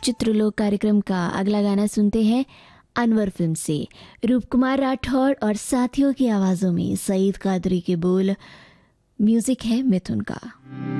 चित्रलोक कार्यक्रम का अगला गाना सुनते हैं अनवर फिल्म से। रूप कुमार राठौड़ और साथियों की आवाजों में सईद कादरी के बोल, म्यूजिक है मिथुन का।